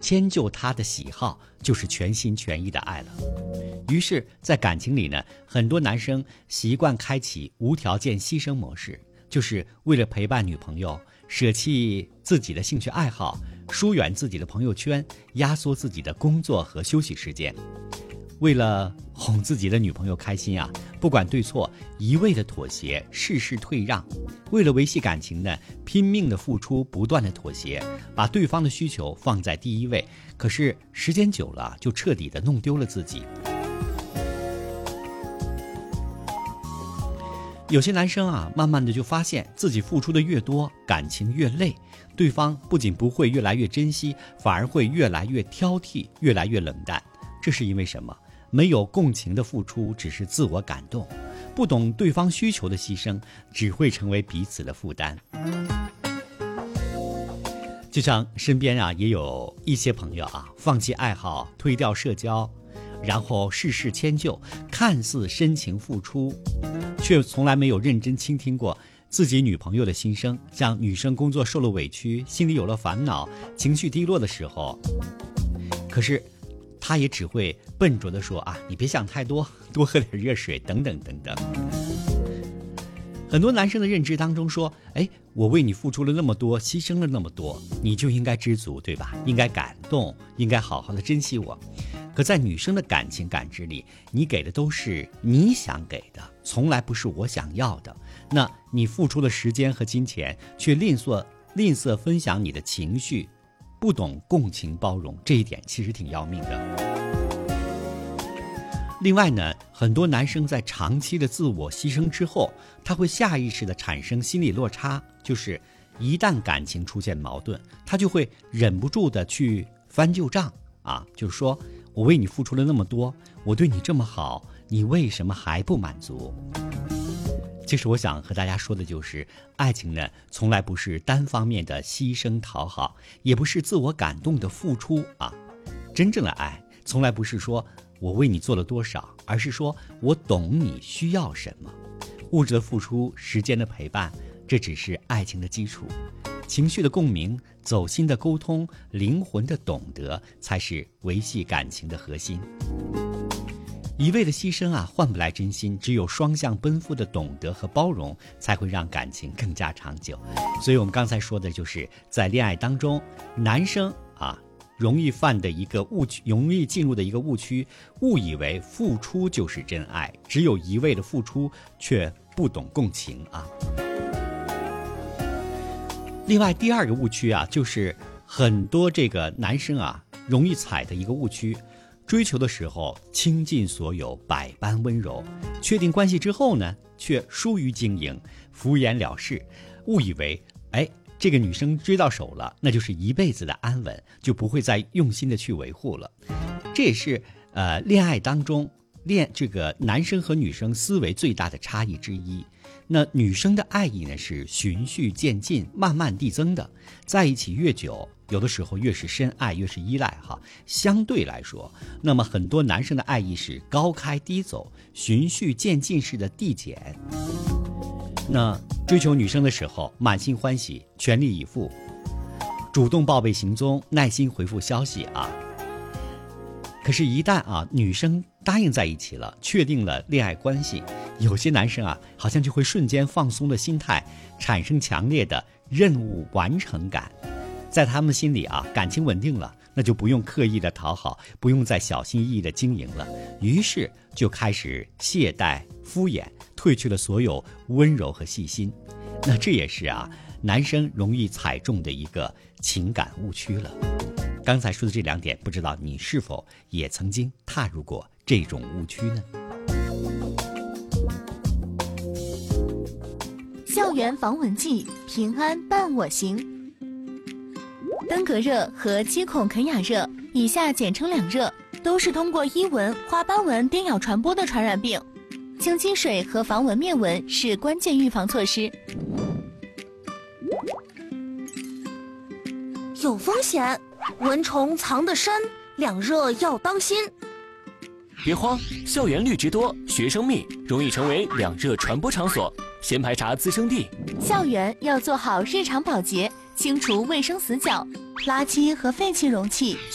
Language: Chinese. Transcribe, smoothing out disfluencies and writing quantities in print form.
迁就他的喜好，就是全心全意的爱了。于是在感情里呢，很多男生习惯开启无条件牺牲模式，就是为了陪伴女朋友，舍弃自己的兴趣爱好，疏远自己的朋友圈，压缩自己的工作和休息时间。为了哄自己的女朋友开心啊，不管对错，一味的妥协，事事退让。为了维系感情呢，拼命的付出，不断的妥协，把对方的需求放在第一位。可是时间久了，就彻底的弄丢了自己。有些男生啊，慢慢的就发现自己付出的越多，感情越累，对方不仅不会越来越珍惜，反而会越来越挑剔，越来越冷淡。这是因为什么？没有共情的付出只是自我感动，不懂对方需求的牺牲只会成为彼此的负担。就像身边啊也有一些朋友啊，放弃爱好，推掉社交，然后事事迁就，看似深情付出，却从来没有认真倾听过自己女朋友的心声。像女生工作受了委屈，心里有了烦恼，情绪低落的时候，可是他也只会笨拙地说啊，你别想太多，多喝点热水等等等等。很多男生的认知当中说，我为你付出了那么多，牺牲了那么多，你就应该知足，对吧？应该感动，应该好好的珍惜我。可在女生的感情感知里，你给的都是你想给的，从来不是我想要的。那你付出的时间和金钱，却吝啬分享你的情绪，不懂共情包容，这一点其实挺要命的。另外呢，很多男生在长期的自我牺牲之后，他会下意识的产生心理落差，就是一旦感情出现矛盾，他就会忍不住的去翻旧账啊，就是说我为你付出了那么多，我对你这么好，你为什么还不满足？其实我想和大家说的就是，爱情呢，从来不是单方面的牺牲讨好，也不是自我感动的付出啊。真正的爱，从来不是说我为你做了多少，而是说我懂你需要什么。物质的付出，时间的陪伴，这只是爱情的基础。情绪的共鸣，走心的沟通，灵魂的懂得，才是维系感情的核心。一味的牺牲啊，换不来真心，只有双向奔赴的懂得和包容，才会让感情更加长久。所以我们刚才说的就是在恋爱当中，男生啊容易犯的一个误区，容易进入的一个误区，误以为付出就是真爱，只有一味的付出，却不懂共情啊。另外第二个误区啊，就是很多这个男生啊容易踩的一个误区，追求的时候倾尽所有，百般温柔，确定关系之后呢，却疏于经营，敷衍了事，误以为这个女生追到手了，那就是一辈子的安稳，就不会再用心的去维护了。这也是恋爱当中这个男生和女生思维最大的差异之一。那女生的爱意呢是循序渐进，慢慢递增的，在一起越久，有的时候越是深爱，越是依赖哈。相对来说，那么很多男生的爱意是高开低走，循序渐进式的递减。那追求女生的时候，满心欢喜，全力以赴，主动报备行踪，耐心回复消息啊。可是一旦女生答应在一起了，确定了恋爱关系，有些男生好像就会瞬间放松的心态，产生强烈的任务完成感。在他们心里感情稳定了，那就不用刻意的讨好，不用再小心翼翼的经营了，于是就开始懈怠敷衍，褪去了所有温柔和细心。那这也是男生容易踩中的一个情感误区了。刚才说的这两点，不知道你是否也曾经踏入过这种误区呢？ 校园防蚊剂，平安伴我行。登革热和七孔肯雅热，以下简称两热，都是通过伊蚊、花斑蚊叮咬传播的传染病。清清水和防蚊灭蚊是关键预防措施。 有风险，蚊虫藏得深，两热要当心。 别慌，校园绿植多，学生密，容易成为两热传播场所，先排查滋生地。 校园要做好日常保洁，清除卫生死角，垃圾和废弃容器